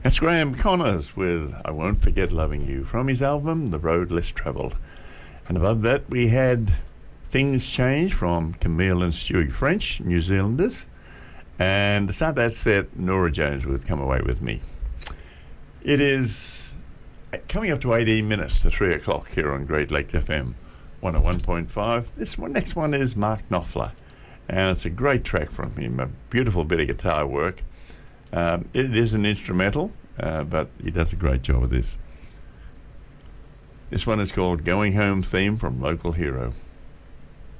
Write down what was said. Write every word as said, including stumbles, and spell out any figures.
That's Graham Connors with I Won't Forget Loving You from his album The Road Less Travelled. And above that we had Things Change from Camille and Stewie French, New Zealanders. And to start that set, Nora Jones with Come Away With Me. It is coming up to eighteen minutes to three o'clock here on Great Lakes F M one oh one point five. This one, next one is Mark Knopfler. And it's a great track from him, a beautiful bit of guitar work. Um, it is an instrumental, uh, but he does a great job of this. This one is called Going Home Theme from Local Hero.